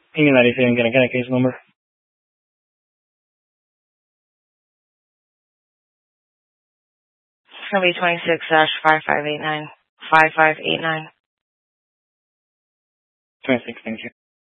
Union 97, can I get a case number? It's going to be 26-5589. 5589. 26, thank you.